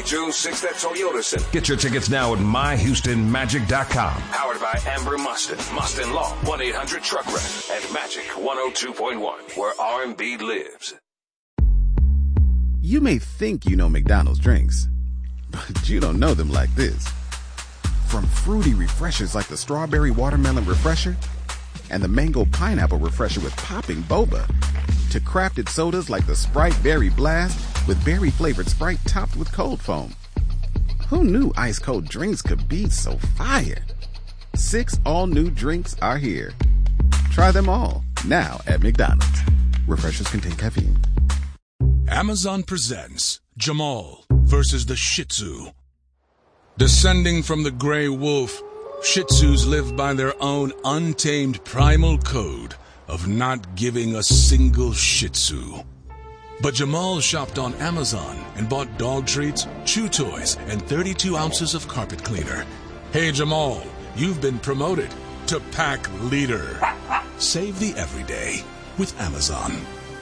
June 6th at Toyota Center. Get your tickets now at myhoustonmagic.com. Powered by Amber Mustin, Mustin Law, 1-800-TRUCK-WRECK, and Magic 102.1, where R&B lives. You may think you know McDonald's drinks, but you don't know them like this. From fruity refreshers like the Strawberry Watermelon Refresher and the Mango Pineapple Refresher with popping boba, to crafted sodas like the Sprite Berry Blast with berry-flavored Sprite topped with cold foam. Who knew ice-cold drinks could be so fire? 6 all-new drinks are here. Try them all, now at McDonald's. Refreshers contain caffeine. Amazon presents Jamal versus the Shih Tzu. Descending from the gray wolf, Shih Tzus live by their own untamed primal code of not giving a single Shih Tzu. But Jamal shopped on Amazon and bought dog treats, chew toys, and 32 ounces of carpet cleaner. Hey Jamal, you've been promoted to pack leader. Save the everyday with Amazon.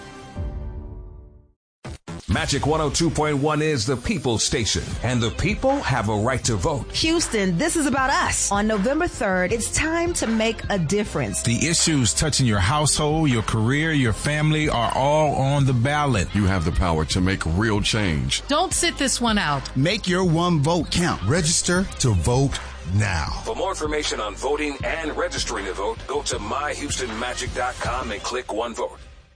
Magic 102.1 is the people's station, and the people have a right to vote. Houston, this is about us. On November 3rd, it's time to make a difference. The issues touching your household, your career, your family are all on the ballot. You have the power to make real change. Don't sit this one out. Make your one vote count. Register to vote now. For more information on voting and registering to vote, go to myhoustonmagic.com and click One Vote.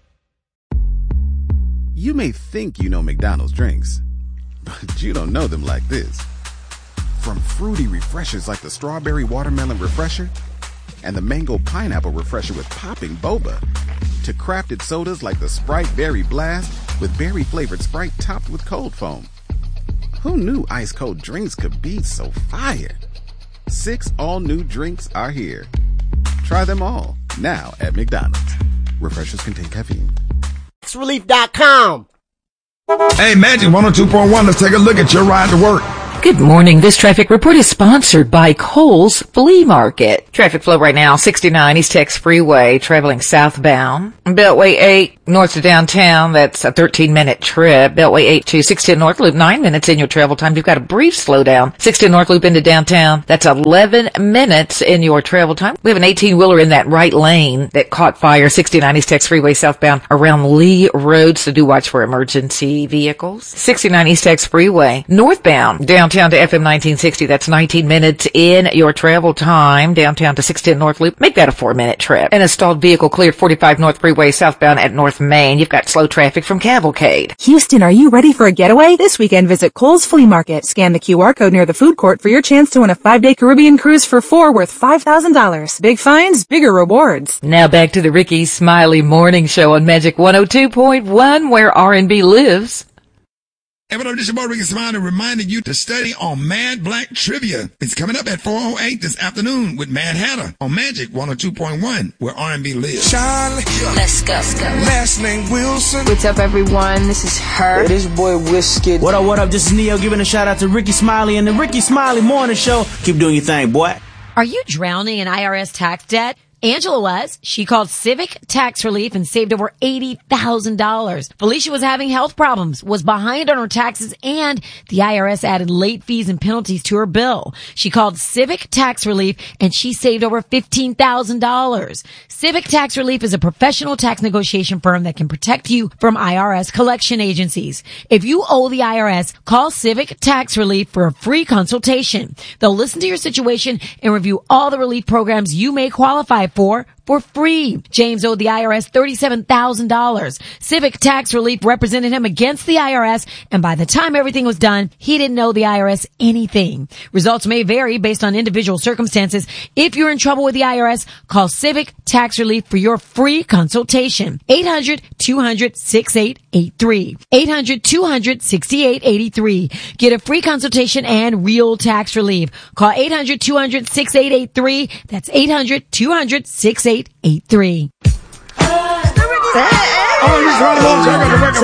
You may think you know McDonald's drinks, but you don't know them like this. From fruity refreshers like the Strawberry Watermelon Refresher and the Mango Pineapple Refresher with popping boba, to crafted sodas like the Sprite Berry Blast with berry-flavored Sprite topped with cold foam. Who knew ice-cold drinks could be so fire? 6 all-new drinks are here. Try them all, now at McDonald's. Refreshers contain caffeine. TaxRelief.com. Hey, Magic 102.1, let's take a look at your ride to work. Good morning. This traffic report is sponsored by Kohl's Flea Market. Traffic flow right now, 69 East Tex Freeway, traveling southbound. Beltway 8 north to downtown, that's a 13-minute trip. Beltway 8 to 610 North Loop, 9 minutes in your travel time. You've got a brief slowdown. 610 North Loop into downtown, that's 11 minutes in your travel time. We have an 18-wheeler in that right lane that caught fire, 69 East Tex Freeway southbound around Lee Road, so do watch for emergency vehicles. 69 East Tex Freeway northbound, downtown to FM 1960, that's 19 minutes in your travel time. Downtown to 610 North Loop, make that a 4-minute trip. An installed vehicle cleared 45 North Freeway southbound at North Main. You've got slow traffic from Cavalcade. Houston, are you ready for a getaway? This weekend, visit Kohl's Flea Market. Scan the QR code near the food court for your chance to win a 5-day Caribbean cruise for 4 worth $5,000. Big finds, bigger rewards. Now back to the Ricky Smiley Morning Show on Magic 102.1, where R&B lives. Hey, what up, this is your boy Ricky Smiley reminding you to study on Mad Black Trivia. It's coming up at 4:08 this afternoon with Mad Hatter on Magic 102.1, where R&B lives. Charlie, let's go. Last name Wilson. What's up, everyone? This is her. Hey, this boy Whiskey. What up? This is Neo giving a shout out to Ricky Smiley and the Ricky Smiley Morning Show. Keep doing your thing, boy. Are you drowning in IRS tax debt? Angela was. She called Civic Tax Relief and saved over $80,000. Felicia was having health problems, was behind on her taxes, and the IRS added late fees and penalties to her bill. She called Civic Tax Relief and she saved over $15,000. Civic Tax Relief is a professional tax negotiation firm that can protect you from IRS collection agencies. If you owe the IRS, call Civic Tax Relief for a free consultation. They'll listen to your situation and review all the relief programs you may qualify for free. James owed the IRS $37,000. Civic Tax Relief represented him against the IRS, and by the time everything was done, he didn't owe the IRS anything. Results may vary based on individual circumstances. If you're in trouble with the IRS, call Civic Tax Relief for your free consultation. 800-200-6883. 800-200-6883. Get a free consultation and real tax relief. Call 800-200-6883. That's 800-200-6883.